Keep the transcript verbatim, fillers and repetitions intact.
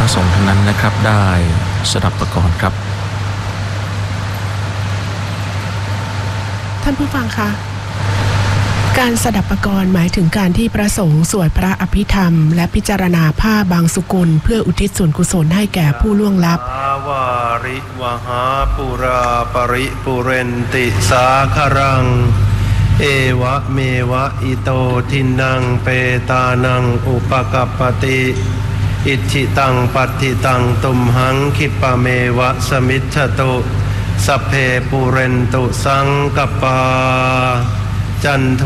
ระสงฆ์ท่านนั้นนะครับได้สดับประกรณ์ครับท่านผู้ฟังคะการสดับประกรณ์หมายถึงการที่พระสงฆ์สวดพระอภิธรรมและพิจารณาผ้าบางสุกุลเพื่ออุทิศส่วนกุศลให้แก่ผู้ล่วงลับวาริวหาปุราปริปุเรนติสาครังเอวะเมวะอิโตทินังเปตานังอุปกัปปติอิจิตังปัตติตังตุมหังคิปะเมวะสมิจฉตุสัพเพปุเรนตุสังกปาจันโท